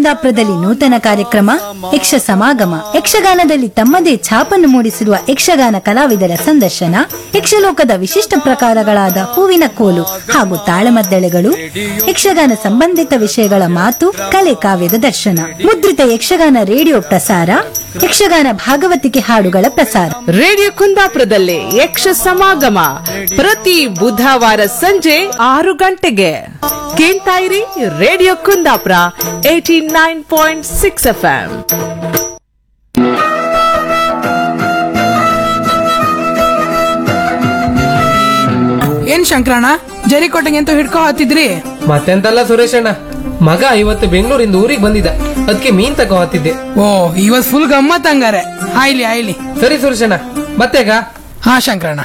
ಕುಂದಾಪುರದಲ್ಲಿ ನೂತನ ಕಾರ್ಯಕ್ರಮ ಯಕ್ಷ ಸಮಾಗಮ. ಯಕ್ಷಗಾನದಲ್ಲಿ ತಮ್ಮದೇ ಛಾಪನ್ನು ಮೂಡಿಸಿರುವ ಯಕ್ಷಗಾನ ಕಲಾವಿದರ ಸಂದರ್ಶನ, ಯಕ್ಷಲೋಕದ ವಿಶಿಷ್ಟ ಪ್ರಕಾರಗಳಾದ ಹೂವಿನ ಕೋಲು ಹಾಗೂ ತಾಳಮದ್ದಳೆಗಳು, ಯಕ್ಷಗಾನ ಸಂಬಂಧಿತ ವಿಷಯಗಳ ಮಾತು ಕಲೆ ಕಾವ್ಯದ ದರ್ಶನ ಮುದ್ರಿತ ಯಕ್ಷಗಾನ ರೇಡಿಯೋ ಪ್ರಸಾರ, ಯಕ್ಷಗಾನ ಭಾಗವತಿಕೆ ಹಾಡುಗಳ ಪ್ರಸಾರ. ರೇಡಿಯೋ ಕುಂದಾಪುರದಲ್ಲಿ ಯಕ್ಷ ಸಮಾಗಮ ಪ್ರತಿ ಬುಧವಾರ ಸಂಜೆ 6 ಗಂಟೆಗೆ. ಕೇಳ್ತಾ ಇರಿ ರೇಡಿಯೋ ಕುಂದಾಪುರ 89.6 FM. ಏನ್ ಶಂಕರಣ್ಣ ಜರಿಕೋಟೆಗೆ ಅಂತ ಹಿಡ್ಕೊ ಹತ್ತಿದ್ರಿ? ಮತ್ತೆಂತಲ್ಲ ಸುರೇಶಣ್ಣ, ಮಗ ಇವತ್ತು ಬೆಂಗಳೂರಿಂದ ಊರಿಗೆ ಬಂದಿದ್ದ, ಅದಕ್ಕೆ ಮೀನ್ ತಗೋ ಹತ್ತಿದ್ದೆ. ಓ ಇವತ್ ಫುಲ್ ಗಮ್ಮತ್ ಹಂಗಾರೆ. ಆಯ್ಲಿ ಆಯ್ಲಿ. ಸರಿ ಸುರೇಶಣ್ಣ, ಮತ್ತೆಗ? ಹಾ ಶಂಕರಣ್ಣ.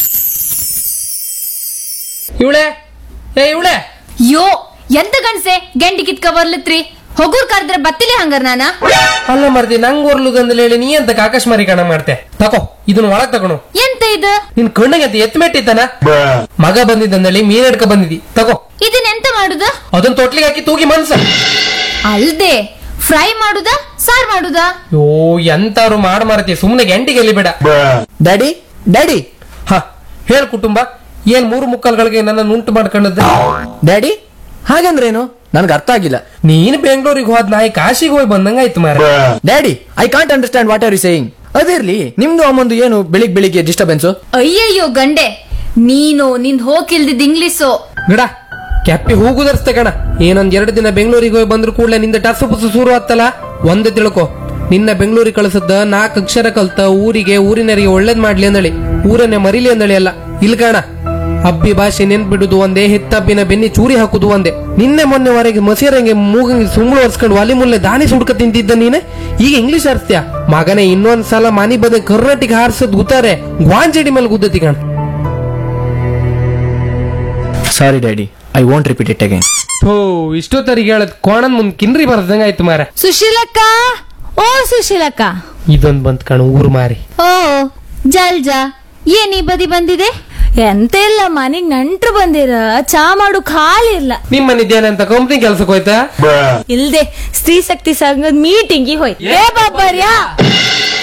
ಇವಳೆ ಇವಳೆ ಯೋ ಎಂತ ಗಂಡ್ಸೆ ಗೆಂಡಿ ಕಿತ್ಕ ಬರ್ಲತ್ರಿ? ಹೊಗೂರ್ ಕರೆದ್ರೆ ಬತ್ತಿಲಿ ಹಂಗಾರ ನಾನ ಅಲ್ಲ ಮರ್ದಿ, ನಂಗ್ ಓರ್ಲುದಂದ್ರೆ ಹೇಳಿ ನೀ ಅಂತ ಆಕಾಶಮಾರಿ ಕಣ ಮಾಡ್ತೆ. ತಕೋ ಇದನ್ನ ಒಳಗ್ ತಗೋಣ. ಎಂತ ಇದು? ನಿನ್ ಕಣ್ಣಿಗೆ ಅಂತ ಎತ್ ಮೆಟ್ಟಿತ್ತಾನ? ಮಗ ಬಂದಿದ್ದಂದೇಳಿ ಮೀನ್ ಹಿಡ್ಕ ಬಂದಿದಿ, ತಗೋ. ಇದನ್ನ ಎಂತ ಮಾಡುದ? ಅದನ್ನ ತೊಟ್ಲಿಗೆ ಹಾಕಿ ತೂಗಿ ಮನ್ಸ. ಅಲ್ದೆ ಫ್ರೈ ಮಾಡುದ ಸಾರ್ ಮಾಡುದ? ಯೋ ಎಂತಾರು ಮಾರ್ತಿ, ಸುಮ್ನೆ ಗಂಟಿಗೆ ಎಲ್ಲಿ ಬೇಡ. ಡ್ಯಾಡಿ ಡ್ಯಾಡಿ ಹ ಹೇಳ್ ಕುಟುಂಬ, ಏನ್ 3 ಮುಕ್ಕಾಲ್ಗಳಿಗೆ ನನ್ನ ಉಂಟು ಮಾಡ್ಕೊಂಡದ್ದು? ಡ್ಯಾಡಿ ಹಾಗಂದ್ರೇನು? ನನ್ಗೆ ಅರ್ಥ ಆಗಿಲ್ಲ. ನೀನ್ ಬೆಂಗಳೂರಿಗೆ ಹೋದ್ ನಾಯಿ ಕಾಶಿಗೆ ಹೋಗಿ ಬಂದಂಗಾಯ್ತು ಮಾರ. Daddy I can't understand what are you saying. ಅದಿರ್ಲಿ, ನಿಮ್ದು ಅಮ್ಮಂದು ಏನು ಬೆಳಿಗ್ಗೆ ಡಿಸ್ಟರ್ಬೆನ್ಸ್? ಅಯ್ಯಯ್ಯೋ ಗಂಡೆ, ನೀನು ನಿಂದ್ ಹೋಗಿಲ್ದಿದ್ ಇಂಗ್ಲಿಷು ಗಿಡ ಕೆಪ್ಪಿ ಹೂಗುದರ್ಸ್ತೆ ಕಣ. ಏನೊಂದ್ 2 ದಿನ ಬೆಂಗಳೂರಿಗೆ ಹೋಗಿ ಬಂದ್ರು ಕೂಡಲೇ ನಿಂದ ಟಸು ಪುಸು ಶುರು ಆತ್ತಲ್ಲ. ಒಂದೇ ತಿಳ್ಕೊ, ನಿನ್ನ ಬೆಂಗಳೂರಿಗೆ ಕಳಿಸದ್ದ 4 ಅಕ್ಷರ ಕಲ್ತ ಊರಿಗೆ ಊರಿನರಿಗೆ ಒಳ್ಳೇದ್ ಮಾಡ್ಲಿ ಅಂದಳಿ, ಊರನ್ನೇ ಮರಿಲಿ ಅಂದಳಿ ಅಲ್ಲ. ಇಲ್ ಕಾಣ, ಅಬ್ಬಿ ಭಾಷೆ ನೆನ್ಪಿಡುದು ಒಂದೇ, ಹೆತ್ತಬ್ಬಿನ ಬೆನ್ನಿ ಚೂರಿ ಹಾಕುದು ಒಂದೇ. ನಿನ್ನೆ ಮೊನ್ನೆವರೆಗೆ ಮಸೀರಂಗೆ ಮೂಗಂಗೆ ಸುಂಬಳು ಒರ್ಸ್ಕೊಂಡು ಒಲಿ ಮುಲ್ಲೆ ದಾನಿ ಸುಡ್ಕ ತಿಂತಿದ್ದ ನೀನೆ, ಈಗ ಇಂಗ್ಲಿಷ್ ಆರಿಸ್ತೀಯ ಮಗನೇ. ಇನ್ನೊಂದ್ಸಲ ಮನಿ ಬದ ಕರ್ನಾಟಕ ಹಾರಿಸದ್ ಗುತ್ತಾರೆ ಗ್ವಾಂಜಡಿ ಮೇಲೆ ಗುದ್ದತಿ ಕಣ. ಸಾರಿ daddy, I want repeat it again. ಥೋ ಇಷ್ಟೊತ್ತರಿಗೆ ಹೇಳದ್ ಕೋಣನ್ ಮುಂದ್ ಕಿನ್ರಿ ಬರ್ದಂಗ ಆಯ್ತು ಮಾರ. ಸುಶೀಲಕ್ಕ, ಓ ಸುಶೀಲಕ್ಕ, ಇದೊಂದ್ ಬಂತ್ ಕಣ ಊರ್ ಮಾರಿ. ಓ ಜಲ್ಜಾ, ಏನ್ ಈ ಬದಿ ಬಂದಿದೆ? ಎಂತ ಇಲ್ಲ, ಮನೆಗ್ ನೆಂಟ್ರು ಬಂದಿರ, ಚಾ ಮಾಡು ಖಾಲಿ ಇಲ್ಲ. ನಿಮ್ ಮನಿದ್ದೇನೆ ಅಂತ ಕಂಪ್ನಿ ಕೆಲ್ಸಕ್ಕೆ ಹೋಯ್ತಾ? ಇಲ್ದೆ ಸ್ತ್ರೀ ಶಕ್ತಿ ಸಂಘದ ಮೀಟಿಂಗ್ ಹೋಯ್ತು. ಏ ಬಾಬರ್ಯಾ